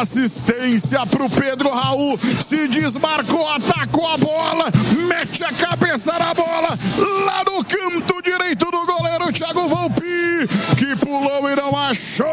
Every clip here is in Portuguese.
assistência pro Pedro Raul, se desmarcou, atacou a bola, mete a cabeça na bola, lá no canto direito do goleiro Thiago Volpi, que pulou e não achou,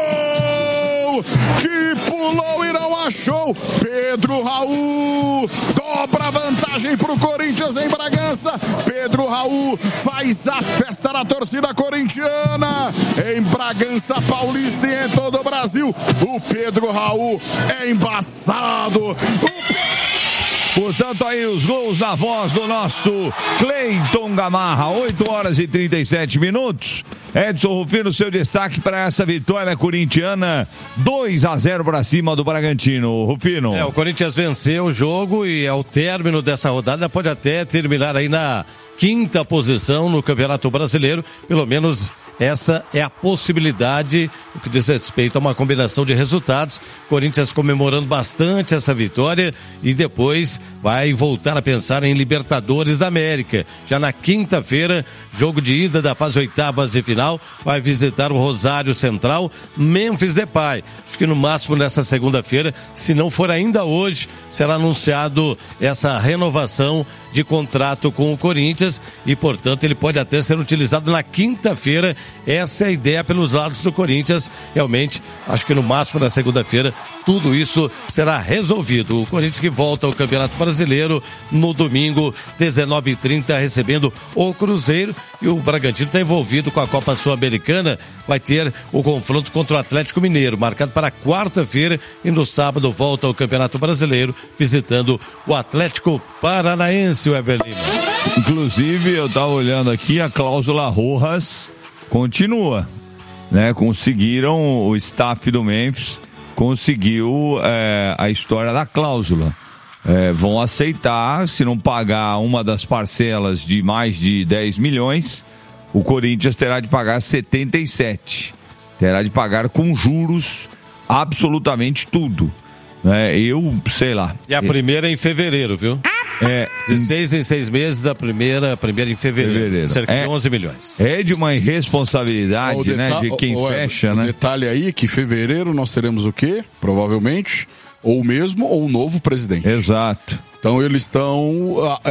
Pedro Raul dobra a vantagem pro Corinthians em Bragança. Pedro Raul faz a festa na torcida corintiana em Bragança Paulista e em todo o Brasil. O Pedro Raul é embaçado. Portanto, aí os gols na voz do nosso Cleiton Gamarra, 8h37. Edson Rufino, seu destaque para essa vitória corintiana, 2-0 para cima do Bragantino. Rufino. O Corinthians venceu o jogo e ao término dessa rodada pode até terminar aí na 5ª posição no Campeonato Brasileiro, pelo menos essa é a possibilidade, o que diz respeito a uma combinação de resultados. Corinthians comemorando bastante essa vitória e depois vai voltar a pensar em Libertadores da América. Já na quinta-feira, jogo de ida da fase 8ª de final, vai visitar o Rosário Central, Memphis Depay. Acho que no máximo nessa segunda-feira, se não for ainda hoje, será anunciado essa renovação de contrato com o Corinthians e, portanto, ele pode até ser utilizado na quinta-feira. Essa é a ideia pelos lados do Corinthians. Realmente, acho que no máximo na segunda-feira tudo isso será resolvido. O Corinthians que volta ao Campeonato Brasileiro no domingo, 19h30, recebendo o Cruzeiro. E o Bragantino está envolvido com a Copa Sul-Americana. Vai ter o confronto contra o Atlético Mineiro, marcado para quarta-feira, e no sábado volta ao Campeonato Brasileiro, visitando o Atlético Paranaense, o Weber Lima. Inclusive, eu estava olhando aqui, a cláusula Rojas continua, né? Conseguiram, o staff do Memphis conseguiu a história da cláusula. Vão aceitar, se não pagar uma das parcelas de mais de 10 milhões, o Corinthians terá de pagar 77. Terá de pagar com juros absolutamente tudo. Eu sei lá. E a primeira é em fevereiro, viu? De 6 em 6 meses, a primeira em fevereiro. Cerca de 11 milhões. É de uma irresponsabilidade, né? De quem fecha, né? Detalhe aí que em fevereiro nós teremos o quê? Provavelmente, ou o mesmo ou o novo presidente. Exato. Então eles estão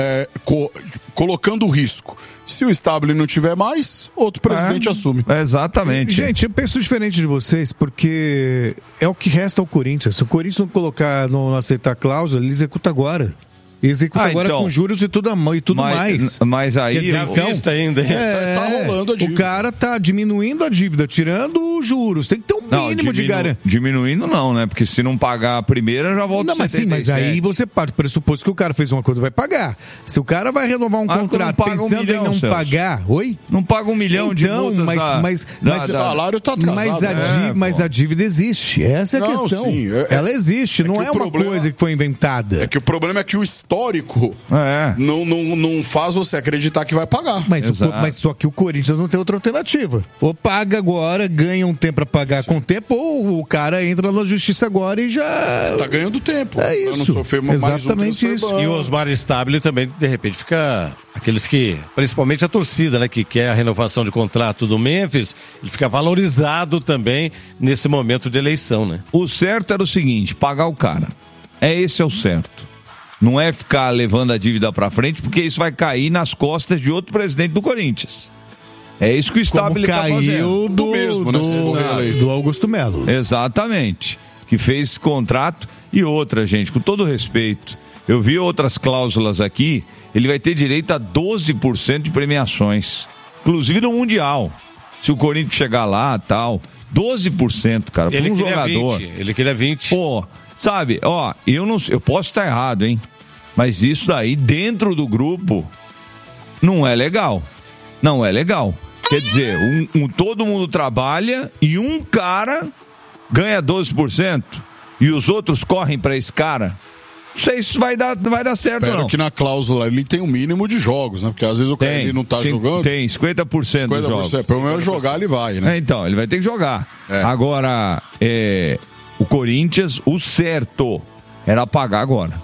colocando o risco. Se o Stabile não tiver mais, outro presidente assume. Exatamente. Gente, eu penso diferente de vocês, porque é o que resta ao Corinthians. Se o Corinthians não colocar, não aceitar a cláusula, ele executa agora. Executa agora então, com juros e tudo mais. Mas aí... Quer dizer, vista ainda. Tá rolando a dívida. O cara tá diminuindo a dívida, tirando os juros. Tem que ter um mínimo de garantia. Diminuindo não, né? Porque se não pagar a primeira, já volta a 77. Mas aí você parte do pressuposto que o cara fez um acordo, vai pagar. Se o cara vai renovar um contrato pensando em não pagar... Oi? Não paga 1 milhão de multas. Mas o salário tá atrasado. Mas a dívida existe. Essa é a questão. Sim, ela existe, não é uma coisa que foi inventada. É que o problema é que o histórico não faz você acreditar que vai pagar. Mas só que o Corinthians não tem outra alternativa. Ou paga agora, ganha um tempo pra pagar com o tempo, ou o cara entra na justiça agora e já... Tá ganhando tempo. É isso. Não sofrer exatamente mais isso. E o Osmar Stabile também, de repente, fica... Aqueles que, principalmente a torcida, né, que quer a renovação de contrato do Memphis, ele fica valorizado também nesse momento de eleição, né? O certo era o seguinte, pagar o cara. Esse é o certo. Não é ficar levando a dívida pra frente, porque isso vai cair nas costas de outro presidente do Corinthians. É isso que o Stabile tá fazendo. Do Augusto Melo. Exatamente. Que fez esse contrato. E outra, gente, com todo respeito, eu vi outras cláusulas aqui, ele vai ter direito a 12% de premiações. Inclusive no Mundial. Se o Corinthians chegar lá, tal, 12%, cara, para um jogador. Ele queria 20. Pô, sabe, eu posso estar errado, hein? Mas isso daí, dentro do grupo, não é legal. Não é legal. Quer dizer, todo mundo trabalha e um cara ganha 12% e os outros correm para esse cara. Não sei se vai dar certo, não. Espero que na cláusula ele tem um mínimo de jogos, né? Porque às vezes o cara ele não tá jogando. Tem 50% dos jogos. Pelo menos jogar ele vai, né? Então, ele vai ter que jogar. Agora, o Corinthians, o certo era pagar agora.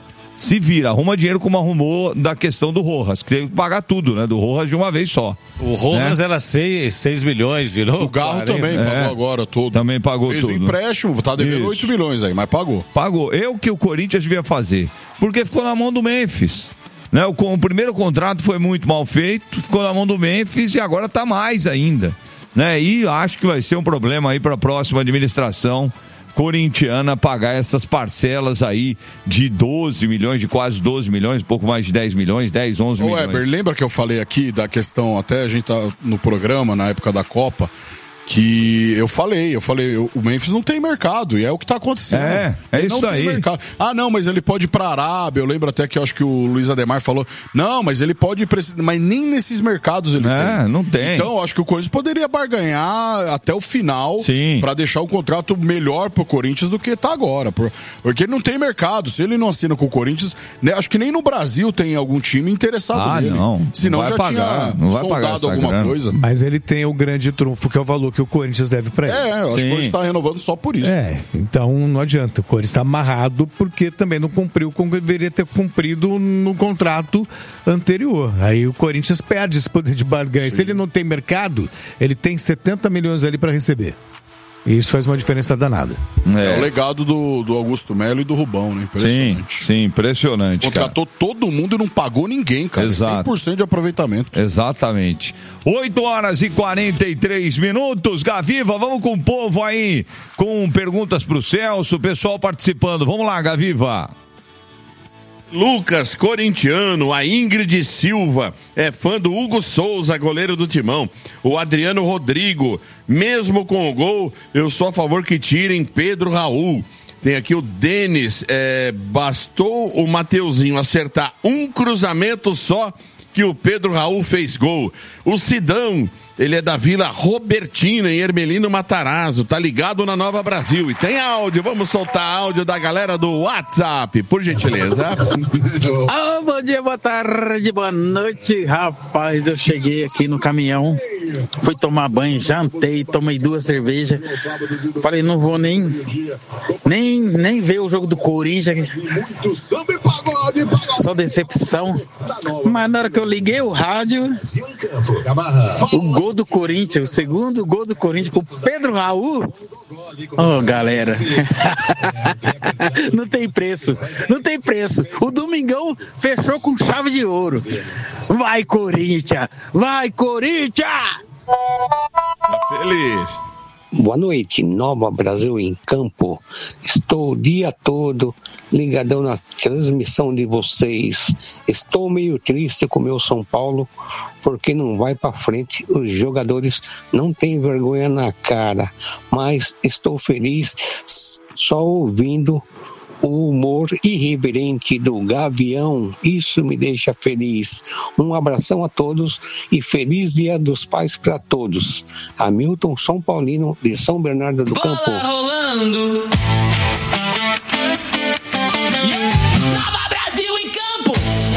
se vira, arruma dinheiro como arrumou da questão do Rojas, que teve que pagar tudo, né? Do Rojas de uma vez só. O Rojas era 6 milhões, virou? O Garro também pagou agora todo. Também pagou Fez tudo. Fez o empréstimo, tá devendo 8 milhões aí, mas pagou. Pagou. O que o Corinthians devia fazer? Porque ficou na mão do Memphis. Né? O primeiro contrato foi muito mal feito, ficou na mão do Memphis e agora tá mais ainda. Né? E acho que vai ser um problema aí para a próxima administração corintiana pagar essas parcelas aí de 12 milhões, de quase 12 milhões, um pouco mais de 10 milhões, 10, 11 milhões. Weber, lembra que eu falei aqui da questão, até a gente tá no programa na época da Copa, que eu falei, o Memphis não tem mercado, e é o que tá acontecendo. Ele isso não aí. Tem mercado. Não, mas ele pode ir pra Arábia, eu lembro até que eu acho que o Luiz Ademar falou, não, mas ele pode ir pra mas nem nesses mercados ele tem. Não tem. Então, eu acho que o Corinthians poderia barganhar até o final pra deixar o contrato melhor pro Corinthians do que tá agora, porque ele não tem mercado, se ele não assina com o Corinthians, né, acho que nem no Brasil tem algum time interessado nele. Não. Senão não já pagar, tinha soldado alguma grana. coisa. Mas ele tem o grande trunfo, que é o valor que o Corinthians deve pra ele. Eu acho que o Corinthians está renovando só por isso. Então não adianta. O Corinthians está amarrado porque também não cumpriu como deveria ter cumprido no contrato anterior. Aí o Corinthians perde esse poder de barganha. Se ele não tem mercado, ele tem 70 milhões ali para receber. E isso faz uma diferença danada. É o legado do Augusto Melo e do Rubão, né? Impressionante. Sim, impressionante. Contratou todo mundo e não pagou ninguém, cara. Exato. 100% de aproveitamento. Exatamente. 8h43. Gaviva, vamos com o povo aí, com perguntas pro Celso, o pessoal participando. Vamos lá, Gaviva. Lucas, corintiano, a Ingrid Silva, é fã do Hugo Souza, goleiro do Timão. O Adriano Rodrigo, mesmo com o gol, eu sou a favor que tirem Pedro Raul. Tem aqui o Denis, bastou o Mateuzinho acertar um cruzamento só que o Pedro Raul fez gol. O Sidão, ele é da Vila Robertina, em Hermelino Matarazzo, tá ligado na Nova Brasil. E tem áudio, vamos soltar áudio da galera do WhatsApp, por gentileza. Bom dia, boa tarde, boa noite. Rapaz, eu cheguei aqui no caminhão, fui tomar banho, jantei, tomei 2 cervejas. Falei, não vou nem ver o jogo do Corinthians. Só decepção. Mas na hora que eu liguei o rádio, o gol do Corinthians, o segundo gol do Corinthians com o Pedro Raul. Galera, não tem preço. O Domingão fechou com chave de ouro. Vai, Corinthians! Tá feliz. Boa noite, Nova Brasil em Campo. Estou o dia todo ligadão na transmissão de vocês. Estou meio triste com o meu São Paulo, porque não vai para frente. Os jogadores não têm vergonha na cara, mas estou feliz só ouvindo o humor irreverente do Gavião. Isso me deixa feliz. Um abração a todos e feliz Dia dos Pais para todos. Hamilton São Paulino de São Bernardo do Campo. Bola rolando. Nova Brasil em campo.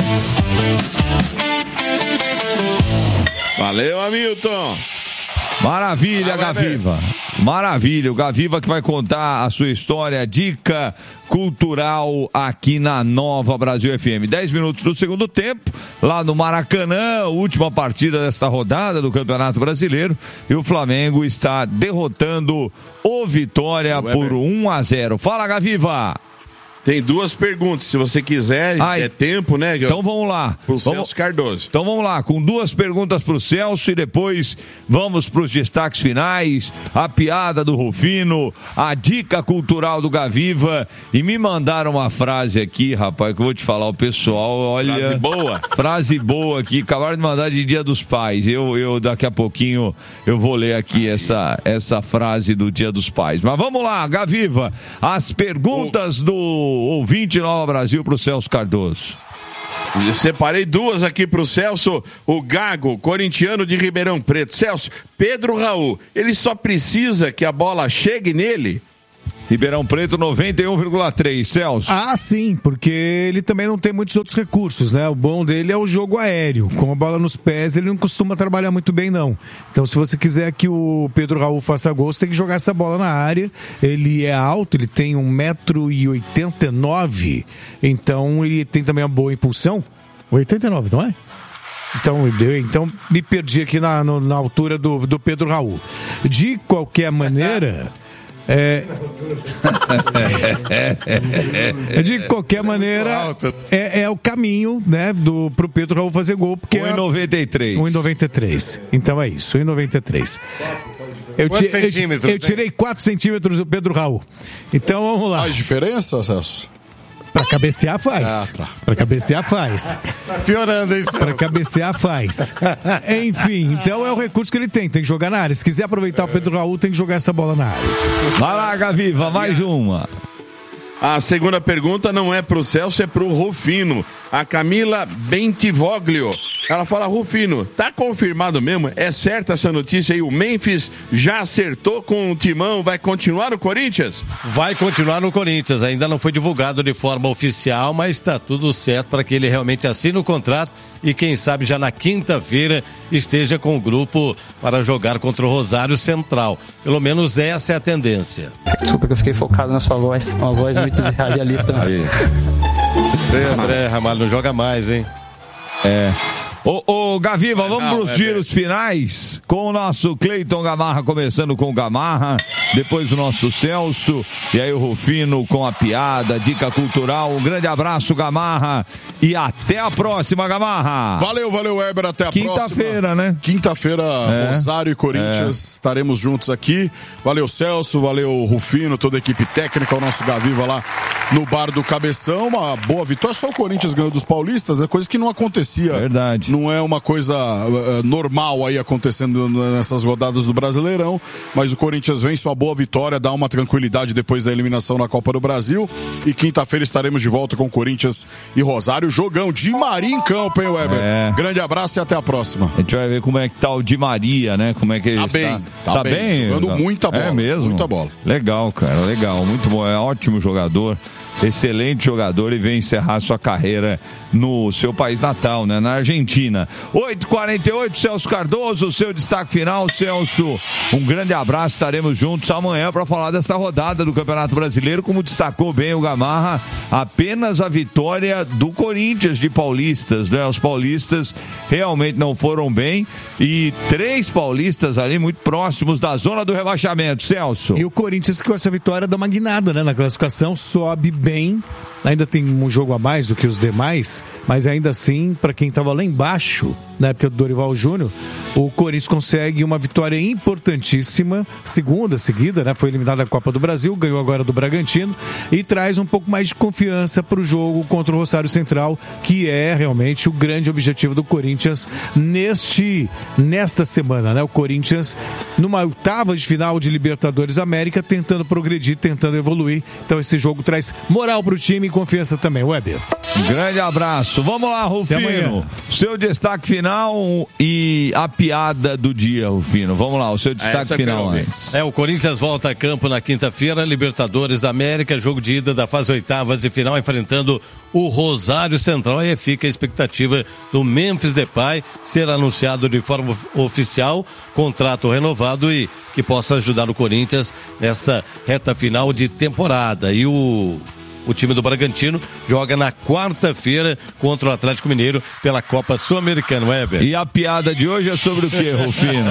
Valeu, Hamilton. Maravilha, Gaviva. Maravilha, o Gaviva que vai contar a sua história, dica cultural aqui na Nova Brasil FM. 10 minutos do segundo tempo, lá no Maracanã, última partida desta rodada do Campeonato Brasileiro, e o Flamengo está derrotando o Vitória por 1-0. Fala, Gaviva! Tem 2 perguntas, se você quiser, é tempo, né? Então vamos lá. Pro Celso Cardoso. Então vamos lá, com 2 perguntas pro Celso e depois vamos pros destaques finais, a piada do Rufino, a dica cultural do Gaviva, e me mandaram uma frase aqui, rapaz, que eu vou te falar, o pessoal, olha... Frase boa. Frase boa aqui, acabaram de mandar de Dia dos Pais, eu daqui a pouquinho eu vou ler aqui essa frase do Dia dos Pais. Mas vamos lá, Gaviva, as perguntas do ouvinte Nova Brasil pro Celso Cardoso. Eu separei 2 aqui pro Celso. O Gago, corintiano de Ribeirão Preto. Celso, Pedro Raul, ele só precisa que a bola chegue nele? Ribeirão Preto 91,3, Celso. Ah, sim, porque ele também não tem muitos outros recursos, né? O bom dele é o jogo aéreo. Com a bola nos pés, ele não costuma trabalhar muito bem, não. Então, se você quiser que o Pedro Raul faça gol, você tem que jogar essa bola na área. Ele é alto, ele tem 1,89 m. Então, ele tem também uma boa impulsão. 89, não é? Então me perdi aqui na altura do Pedro Raul. De qualquer maneira... De qualquer maneira, é o caminho, né, pro Pedro Raul fazer gol, porque 1,93. 1,93. Então é isso, 1,93. Eu tirei 4 centímetros do Pedro Raul. Então vamos lá. Faz diferença, Celso? Pra cabecear faz. Tá. Pra cabecear faz. Tá piorando isso. Pra cabecear faz. Enfim, então é o recurso que ele tem que jogar na área. Se quiser aproveitar o Pedro Raul, tem que jogar essa bola na área. Vai lá, Gaviva, mais uma. A segunda pergunta não é pro Celso, é pro Rufino. A Camila Bentivoglio. Ela fala, Rufino, tá confirmado mesmo? É certa essa notícia aí? O Memphis já acertou com o Timão, vai continuar no Corinthians? Vai continuar no Corinthians, ainda não foi divulgado de forma oficial, mas está tudo certo para que ele realmente assine o contrato e quem sabe já na quinta-feira esteja com o grupo para jogar contra o Rosário Central. Pelo menos essa é a tendência. Desculpa que eu fiquei focado na sua voz, uma voz muito de radialista. André Ramalho não joga mais, hein? Ô Gaviva, vamos pros giros finais com o nosso Cleiton Gamarra, começando com o Gamarra, depois o nosso Celso, e aí o Rufino com a piada, dica cultural. Um grande abraço, Gamarra, e até a próxima, Gamarra. Valeu, Weber, até a próxima. Quinta-feira, né? Quinta-feira, Rosário e Corinthians, estaremos juntos aqui. Valeu, Celso, valeu, Rufino, toda a equipe técnica, o nosso Gaviva lá no Bar do Cabeção. Uma boa vitória, só o Corinthians ganhou dos paulistas, é coisa que não acontecia. Verdade. Não é uma coisa normal aí acontecendo nessas rodadas do Brasileirão, mas o Corinthians vence uma boa vitória, dá uma tranquilidade depois da eliminação na Copa do Brasil, e quinta-feira estaremos de volta com Corinthians e Rosário. Jogão de Maria em campo, hein, Weber? Grande abraço e até a próxima. A gente vai ver como é que tá o Di Maria, né? Como é que ele está. Tá bem. Jogando muita bola. É mesmo? Muita bola. Legal, cara, legal. Muito bom, é ótimo jogador. Excelente jogador e vem encerrar sua carreira no seu país natal, né? Na Argentina. 8h48, Celso Cardoso, seu destaque final. Celso, um grande abraço, estaremos juntos amanhã para falar dessa rodada do Campeonato Brasileiro. Como destacou bem o Gamarra, apenas a vitória do Corinthians de paulistas, né? Os paulistas realmente não foram bem e 3 paulistas ali muito próximos da zona do rebaixamento, Celso. E o Corinthians, com essa vitória, dá uma guinada, né? Na classificação, sobe bem. Ainda tem um jogo a mais do que os demais, mas ainda assim, para quem estava lá embaixo, na época do Dorival Júnior, o Corinthians consegue uma vitória importantíssima, segunda seguida, né? Foi eliminado da Copa do Brasil, ganhou agora do Bragantino e traz um pouco mais de confiança para o jogo contra o Rosário Central, que é realmente o grande objetivo do Corinthians nesta semana, né? O Corinthians numa oitava de final de Libertadores América, tentando progredir, tentando evoluir. Então esse jogo traz moral para o time e confiança também, Weber. Grande abraço. Vamos lá, Rufino. Seu destaque final e a piada do dia, Rufino. Vamos lá, o seu destaque final antes. O Corinthians volta a campo na quinta-feira, Libertadores da América, jogo de ida da fase oitavas de final, enfrentando o Rosário Central. Aí fica a expectativa do Memphis Depay ser anunciado de forma oficial, contrato renovado e que possa ajudar o Corinthians nessa reta final de temporada. E o time do Bragantino joga na quarta-feira contra o Atlético Mineiro pela Copa Sul-Americana, Weber. E a piada de hoje é sobre o quê, Rufino?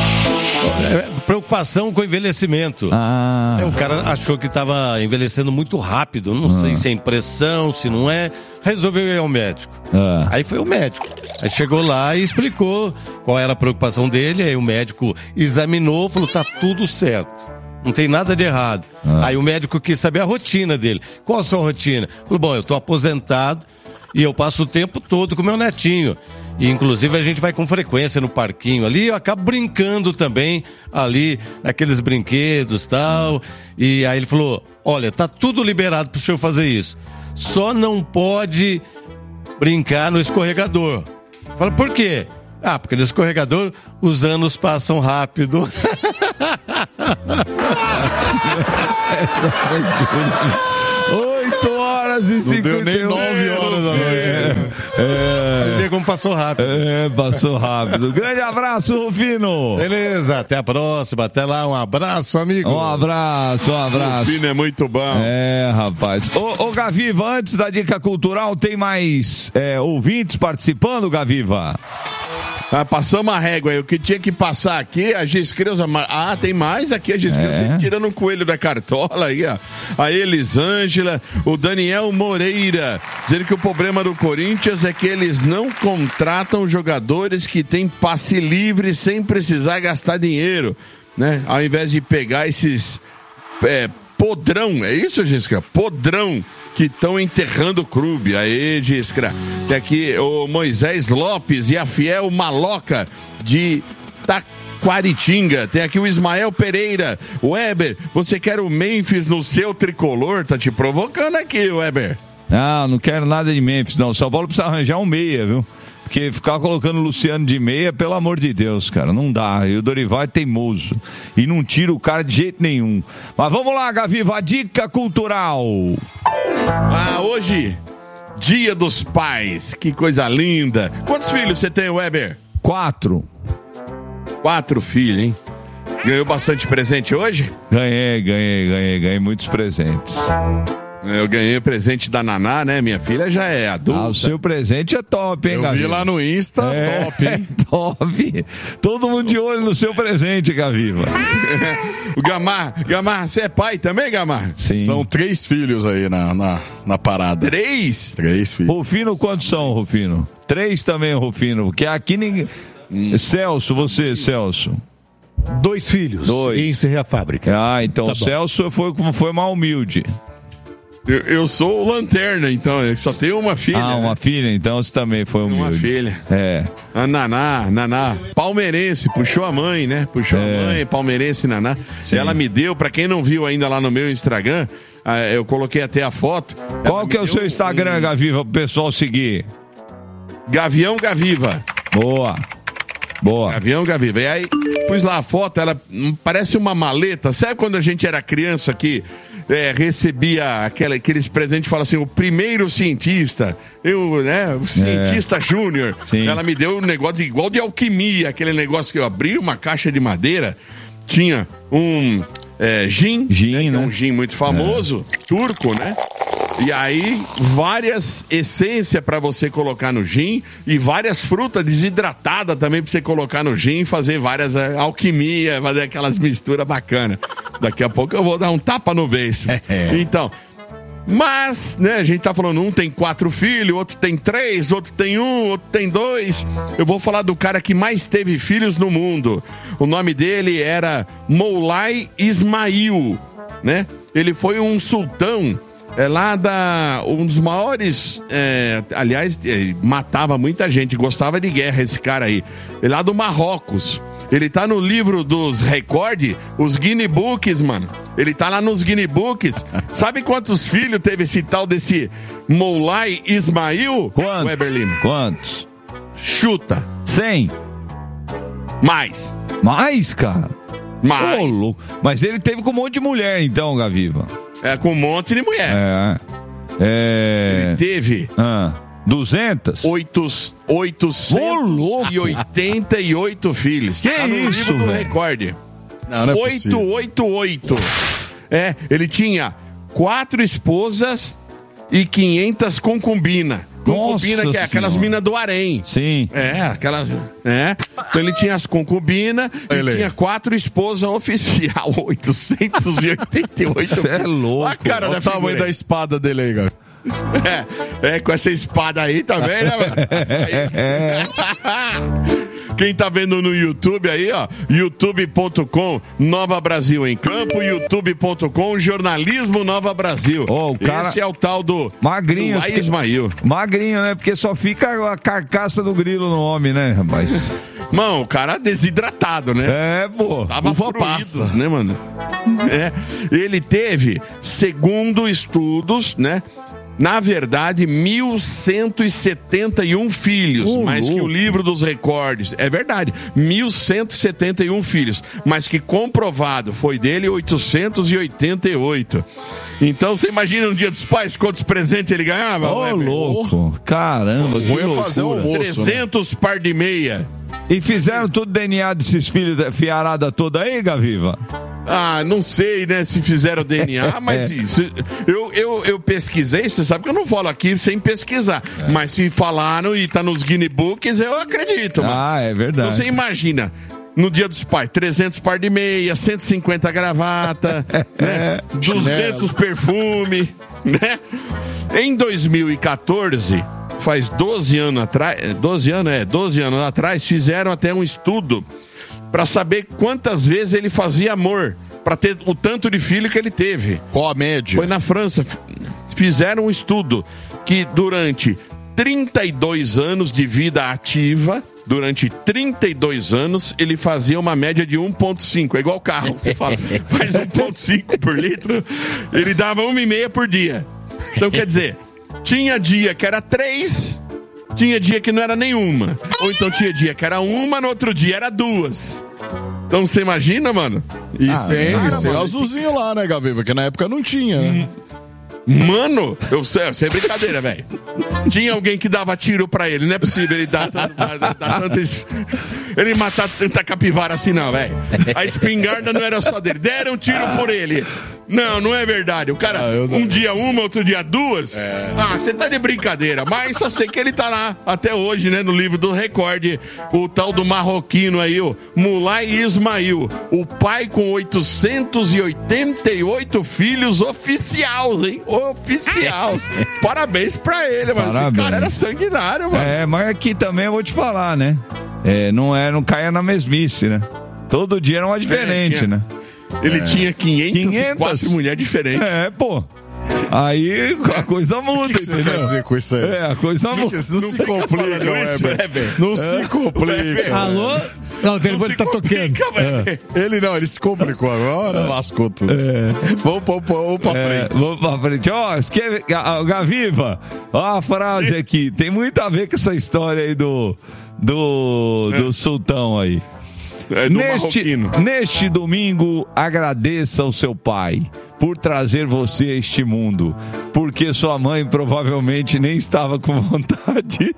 Preocupação com o envelhecimento. O cara achou que estava envelhecendo muito rápido, não sei se é impressão, se não é, resolveu ir ao médico. Aí foi o médico. Aí chegou lá e explicou qual era a preocupação dele, aí o médico examinou, falou, tá tudo certo. Não tem nada de errado. Aí o médico quis saber a rotina dele. Qual a sua rotina? Falou, bom, eu tô aposentado e eu passo o tempo todo com meu netinho. E inclusive a gente vai com frequência no parquinho ali, eu acabo brincando também ali, naqueles brinquedos e tal. E aí ele falou, olha, tá tudo liberado pro senhor fazer isso. Só não pode brincar no escorregador. Fala, por quê? Porque no escorregador os anos passam rápido. Essa foi tudo. 8h51. Não deu nem 9 horas da noite. Você vê como passou rápido. Passou rápido. Grande abraço, Rufino. Beleza, até a próxima. Até lá, um abraço, amigo. Um abraço. Rufino é muito bom. Rapaz. Ô, Gaviva, antes da dica cultural, tem mais ouvintes participando, Gaviva? Passamos a régua aí. O que tinha que passar aqui, a Giscreuza. Tem mais aqui, a Giscreuza tirando um coelho da cartola aí, ó. A Elisângela, o Daniel Moreira, dizendo que o problema do Corinthians é que eles não contratam jogadores que têm passe livre sem precisar gastar dinheiro, né? Ao invés de pegar esses podrão, é isso, Giscra? Podrão que estão enterrando o clube. Aí, Giscra. Tem aqui o Moisés Lopes e a Fiel Maloca de Taquaritinga. Tem aqui o Ismael Pereira. Weber, você quer o Memphis no seu tricolor? Tá te provocando aqui, Weber. Não quero nada de Memphis, não. São Paulo precisa arranjar um meia, viu? Porque ficar colocando o Luciano de meia, pelo amor de Deus, cara, não dá. E o Dorival é teimoso. E não tira o cara de jeito nenhum. Mas vamos lá, Gaviva, a dica cultural. Hoje, Dia dos Pais. Que coisa linda. Quantos filhos você tem, Weber? 4. 4 filhos, hein? Ganhou bastante presente hoje? Ganhei muitos presentes. Eu ganhei o presente da Naná, né? Minha filha já é adulta. O seu presente é top, hein, Gaviva? Eu vi lá no Insta, top, hein? Top. Todo mundo de olho no seu presente, Gaviva. O Gamar, você é pai também, Gamar? Sim. São 3 filhos aí na parada. 3? 3 filhos. Rufino, quantos são, Rufino? 3 também, Rufino. Porque aqui ninguém... Celso, você, Celso. 2 filhos. 2. E encerrei a fábrica. Então o Celso foi mais humilde. Eu sou o lanterna, então, eu só tenho uma filha. Uma filha, então você também foi humilde. Uma filha. A Naná, palmeirense, puxou a mãe, né? Puxou a mãe, palmeirense, Naná. Sim. Ela me deu, pra quem não viu ainda lá no meu Instagram, eu coloquei até a foto. Qual que é o seu Instagram, Gaviva, pro pessoal seguir? Gavião Gaviva. Boa. Gavião Gaviva. E aí, pus lá a foto, ela parece uma maleta. Sabe quando a gente era criança que recebia aqueles presentes e fala assim, o primeiro cientista, o cientista júnior. Ela me deu um negócio igual de alquimia, aquele negócio que eu abri uma caixa de madeira, tinha um gin, né? Um gin muito famoso, turco, né? E aí, várias essências para você colocar no gin e várias frutas desidratadas também para você colocar no gin e fazer várias alquimia, fazer aquelas misturas bacanas. Daqui a pouco eu vou dar um tapa no beiço. Então, mas, né, a gente tá falando, um tem 4 filhos, outro tem 3, outro tem 1, outro tem 2. Eu vou falar do cara que mais teve filhos no mundo. O nome dele era Moulay Ismail, né? Ele foi um sultão um dos maiores, aliás, matava muita gente, gostava de guerra esse cara aí. Ele lá do Marrocos. Ele tá no livro dos recordes, os Guinness Books, mano. Ele tá lá nos Guinness Books. Sabe quantos filhos teve esse tal desse Moulay Ismail? Quantos? Weber Lima. Quantos? Chuta. 100. Mais. Mais, cara? Mais. Louco. Mas ele teve com um monte de mulher, então, Gaviva. Com um monte de mulher. Ele teve... 200? 888 filhos. Que tá no isso, livro do recorde. Não é 888. Ele tinha 4 esposas e 500 concubinas. Concubina, que é aquelas minas do harém. Sim. Aquelas... Então ele tinha as concubinas e tinha 4 esposas oficial. 888. Você é louco. A cara Olha o tamanho da espada dele aí, cara. Com essa espada aí também, né, mano? Quem tá vendo no YouTube aí, ó, youtube.com Nova Brasil em Campo, youtube.com Jornalismo Nova Brasil. O cara... Esse é o tal do magrinho, do Ismail. Magrinho, né? Porque só fica a carcaça do grilo no homem, né, rapaz? Mano, o cara desidratado, né? Pô. Tava fruídos, né, mano? Ele teve, segundo estudos, né, na verdade, 1.171 filhos, mais que o livro dos recordes. É verdade, 1.171 filhos, mas que comprovado foi dele 888. Então, você imagina no Dia dos Pais quantos presentes ele ganhava? Louco, caramba, que loucura. Fazer um almoço, 300 par de meia. E fizeram todo o DNA desses filhos, fiarada toda aí, Gaviva? Ah, não sei, né, se fizeram DNA, mas isso, eu pesquisei, você sabe que eu não falo aqui sem pesquisar, mas se falaram e tá nos Guinness Books, eu acredito, mano. Ah, é verdade. Então você imagina, no Dia dos Pais, 300 par de meia, 150 gravata, né, 200 perfume, né? Em 2014, faz 12 anos atrás, fizeram até um estudo para saber quantas vezes ele fazia amor, para ter o tanto de filho que ele teve. Qual a média? Foi na França. Fizeram um estudo que durante 32 anos de vida ativa, durante 32 anos, ele fazia uma média de 1,5. É igual carro, você fala, faz 1,5 por litro, ele dava 1,5 por dia. Então, quer dizer, tinha dia que era 3... tinha dia que não era nenhuma. Ou então tinha dia que era uma, no outro dia era 2. Então você imagina, mano? E sem o azulzinho lá, né, Gaviva? Que na época não tinha, né? Mano, isso é brincadeira, velho. Tinha alguém que dava tiro pra ele, não é possível ele dar tanto. Ele matar tanta capivara assim, não, velho. A espingarda não era só dele. Deram tiro por ele. Não é verdade. O cara, um dia uma, outro dia 2. Ah, você tá de brincadeira. Mas só sei que ele tá lá até hoje, né, no livro do recorde. O tal do marroquino aí, o Mulay Ismail. O pai com 888 filhos oficiais, hein? Oficiais. Parabéns pra ele, mano. Esse cara era sanguinário, mano. Mas aqui também eu vou te falar, né? Não caia na mesmice, né? Todo dia era uma diferente, né? Ele tinha 504 mulheres diferentes. Pô. Aí a coisa muda, que você quer dizer com isso aí? A coisa muda. Não se complica, Weber. Não se complica. Alô? Não, o telefone tá tocando. Ele se complicou agora, lascou tudo. Vamos pra frente. Vamos pra frente. Gaviva, ó a frase aqui. Tem muito a ver com essa história aí do sultão aí. Neste domingo, agradeça ao seu pai por trazer você a este mundo, porque sua mãe provavelmente nem estava com vontade.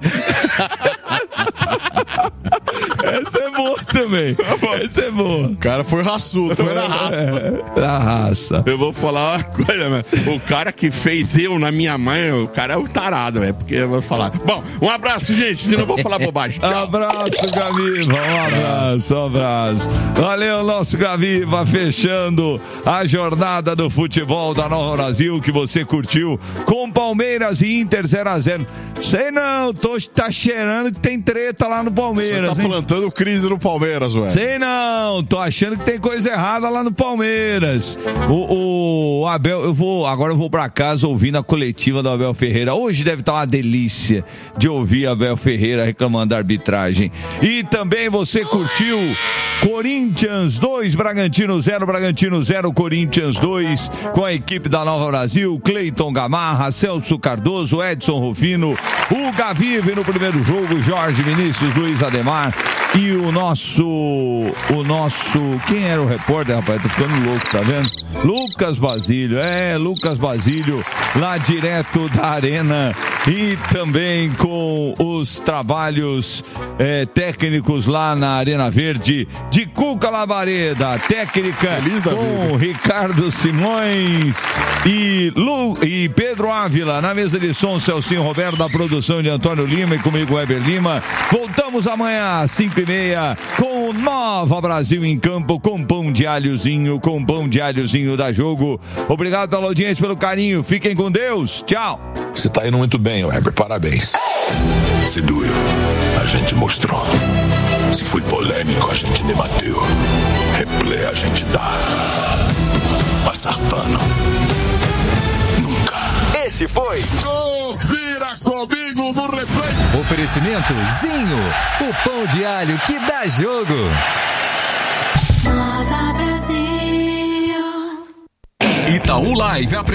Essa é boa também. Essa é boa. O cara foi raçudo, foi na raça. Na raça. Eu vou falar uma coisa, mano. O cara que fez eu na minha mãe, o cara é um tarado, velho. Porque eu vou falar. Bom, um abraço, gente. Senão eu vou falar bobagem. Tchau. Abraço, Gaviva. Um abraço. Valeu, nosso Gaviva, fechando a jornada do futebol da Nova Brasil, que você curtiu com Palmeiras e Inter 0-0. Sei não, tá cheirando que tem treta lá no Palmeiras. Você tá plantando crise no Palmeiras, ué. Sei não, tô achando que tem coisa errada lá no Palmeiras. O Abel, agora eu vou pra casa ouvindo a coletiva do Abel Ferreira. Hoje deve estar uma delícia de ouvir Abel Ferreira reclamando da arbitragem. E também você curtiu Corinthians 2, Bragantino 0, Corinthians 2, com a equipe da Nova Brasil, Cleiton Gamarra, Celso Cardoso, Edson Rufino, o Gavive no primeiro jogo, Jorge Vinícius, Luiz Ademar e o nosso, quem era o repórter, rapaz? Tô ficando louco, tá vendo? Lucas Basílio, Lucas Basílio, lá direto da arena, e também com os trabalhos técnicos lá na Arena Verde de Cuca Labareda, técnica com Ricardo Simões e Pedro Ávila, na mesa de som, Celcinho Roberto, da produção de Antônio Lima e comigo, Weber Lima. Voltamos amanhã às 5h30 com Nova Brasil em campo, com pão de alhozinho da Jogo. Obrigado pela audiência, pelo carinho. Fiquem com Deus. Tchau. Você tá indo muito bem, Weber. Parabéns. Se doeu, a gente mostrou. Se foi polêmico, a gente debateu. Replay a gente dá. Passar pano. Nunca. Esse foi Confira comigo no replay. Oferecimento Zinho, o pão de alho que dá jogo. Nova Brasil. Itaú Live apresenta